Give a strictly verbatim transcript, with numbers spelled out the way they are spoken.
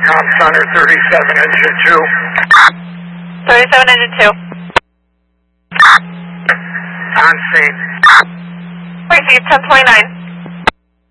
Tom Thunder, thirty-seven, engine two. thirty-seven, engine two. On scene. Receive ten twenty-nine.